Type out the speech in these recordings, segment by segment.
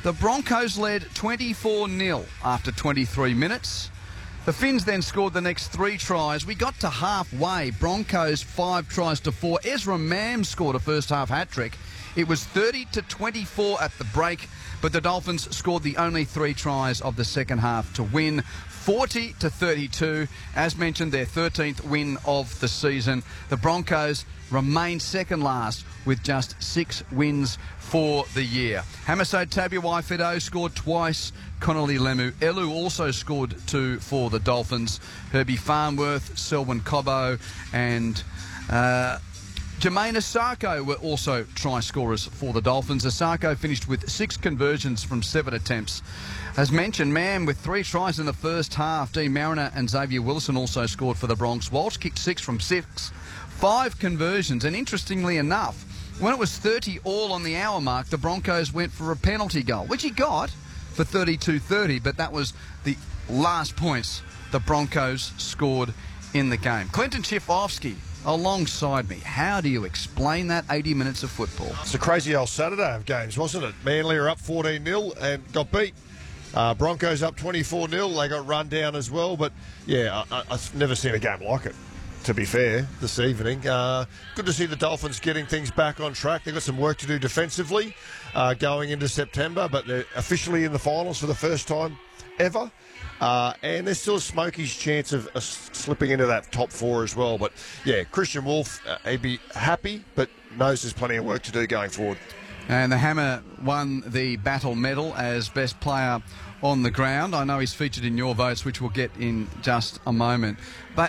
The Broncos led 24-0 after 23 minutes. The Finns then scored the next 3 tries. We got to halfway. Broncos 5 tries to 4. Ezra Mam scored a first-half hat-trick. It was 30-24 at the break, but the Dolphins scored the only 3 tries of the second half to win 40-32. As mentioned, their 13th win of the season. The Broncos remain second last with just 6 wins for the year. Hamiso Tabuai-Fidow scored twice. Connolly Lemu-Elu also scored 2 for the Dolphins. Herbie Farnworth, Selwyn Cobbo and Jermaine Asako were also try scorers for the Dolphins. Asako finished with 6 conversions from 7 attempts. As mentioned, Mam with 3 tries in the first half. Dean Mariner and Xavier Wilson also scored for the Bronx. Walsh kicked 6 from 6. 5 conversions, and interestingly enough, when it was 30 all on the hour mark, the Broncos went for a penalty goal, which he got for 32-30, but that was the last points the Broncos scored in the game. Clinton Schifofsky alongside me. How do you explain that 80 minutes of football? It's a crazy old Saturday of games, wasn't it? Manly are up 14-0 and got beat. Broncos up 24-0. They got run down as well, but yeah, I've never seen a game like it, to be fair, this evening. Good to see the Dolphins getting things back on track. They've got some work to do defensively going into September, but they're officially in the finals for the first time ever. And there's still a Smokies chance of slipping into that top 4 as well. But yeah, Christian Wolf, he'd be happy, but knows there's plenty of work to do going forward. And the Hammer won the Battle Medal as best player on the ground. I know he's featured in your votes, which we'll get in just a moment. But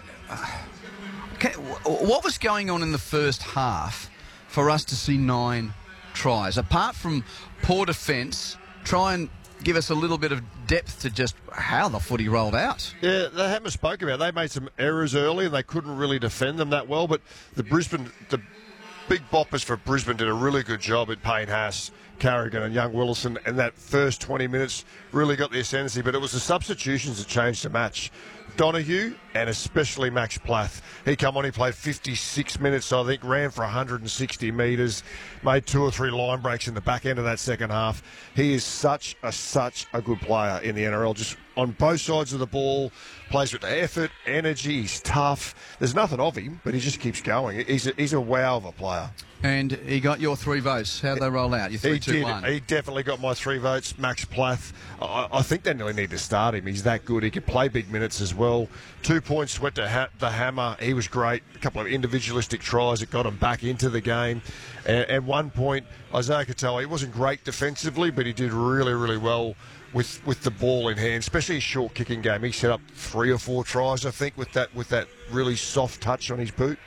what was going on in the first half for us to see 9 tries? Apart from poor defence, try and give us a little bit of depth to just how the footy rolled out. Yeah, the Hammer spoke about it. They made some errors early and they couldn't really defend them that well, but the big boppers for Brisbane did a really good job at Payne Haas, Carrigan and young Willison, and that first 20 minutes really got the ascendancy, but it was the substitutions that changed the match. Donahue and especially Max Plath. He come on, he played 56 minutes, I think, ran for 160 metres, made 2 or 3 line breaks in the back end of that second half. He is such a good player in the NRL, just on both sides of the ball, plays with effort, energy, he's tough. There's nothing of him, but he just keeps going. He's a wow of a player. And he got your 3 votes. How'd they roll out? Your 3-2-1. He definitely got my 3 votes. Max Plath, I think they nearly need to start him. He's that good. He can play big minutes as well. 2 points went to the Hammer. He was great. A couple of individualistic tries that got him back into the game. And 1 point, Isaiah Katoa, he wasn't great defensively, but he did really, really well with the ball in hand, especially his short kicking game. He set up 3 or 4 tries, I think, with that really soft touch on his boot.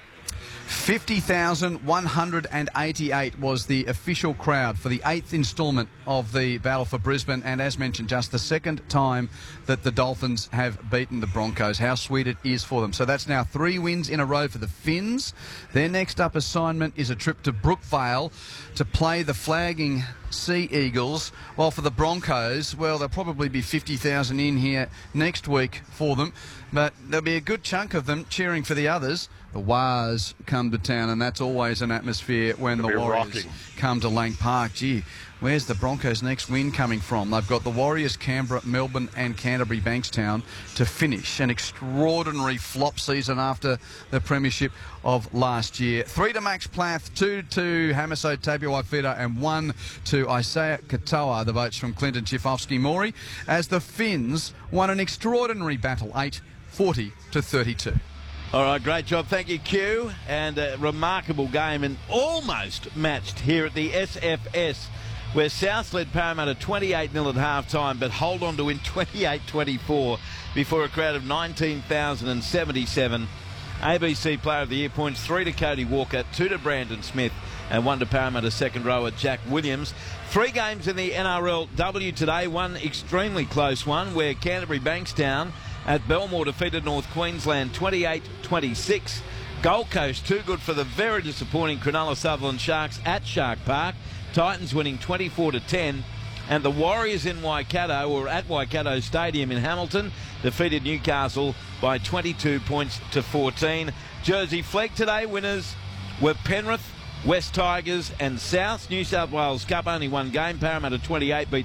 50,188 was the official crowd for the 8th instalment of the Battle for Brisbane, and as mentioned, just the 2nd time that the Dolphins have beaten the Broncos. How sweet it is for them. So that's now 3 wins in a row for the Finns. Their next up assignment is a trip to Brookvale to play the flagging Sea Eagles, while for the Broncos, well, there'll probably be 50,000 in here next week for them, but there'll be a good chunk of them cheering for the others. The Wars come to town, and that's always an atmosphere when the Warriors come to Lang Park. Gee, where's the Broncos' next win coming from? They've got the Warriors, Canberra, Melbourne and Canterbury Bankstown to finish an extraordinary flop season after the premiership of last year. 3 to Max Plath, 2 to Hamiso Tabuai-Fidow and 1 to Isaiah Katoa. The votes from Clinton Schifofsky-Maury as the Finns won an extraordinary battle, 40-32. All right, great job. Thank you, Q. And a remarkable game and almost matched here at the SFS, where South led Parramatta 28-0 at half-time, but hold on to win 28-24 before a crowd of 19,077. ABC Player of the Year points 3 to Cody Walker, 2 to Brandon Smith, and 1 to Parramatta second rower Jack Williams. 3 games in the NRLW today, one extremely close one where Canterbury Bankstown at Belmore defeated North Queensland 28-26. Gold Coast too good for the very disappointing Cronulla Sutherland Sharks at Shark Park. Titans winning 24-10. And the Warriors in Waikato, or at Waikato Stadium in Hamilton, defeated Newcastle by 22 points to 14. Jersey Flegg today, winners were Penrith, West Tigers and South. New South Wales Cup, only one game. Parramatta 28 beat